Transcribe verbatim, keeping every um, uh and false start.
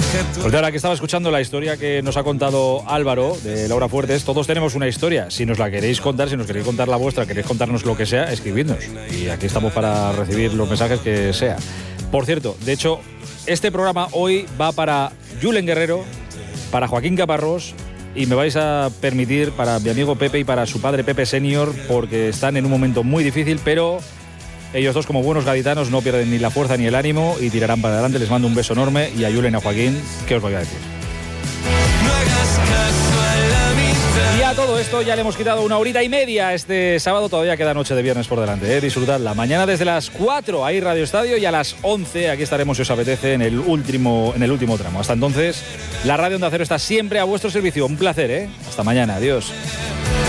Porque ahora que estaba escuchando la historia que nos ha contado Álvaro de Laura Fuertes, todos tenemos una historia. Si nos la queréis contar, si nos queréis contar la vuestra, queréis contarnos lo que sea, escribidnos. Y aquí estamos para recibir los mensajes que sea. Por cierto, de hecho, este programa hoy va para Julen Guerrero, para Joaquín Caparrós, y me vais a permitir para mi amigo Pepe y para su padre Pepe Senior, porque están en un momento muy difícil, pero ellos dos, como buenos gaditanos, no pierden ni la fuerza ni el ánimo y tirarán para adelante. Les mando un beso enorme, y a Julen y a Joaquín, ¿qué os voy a decir? Y a todo esto ya le hemos quitado una horita y media este sábado. Todavía queda noche de viernes por delante, ¿eh? Disfrutadla. Mañana desde las cuatro hay Radio Estadio, y a las once aquí estaremos, si os apetece, en el último, en el último tramo. Hasta entonces, la Radio Onda Cero está siempre a vuestro servicio. Un placer, ¿eh? Hasta mañana. Adiós.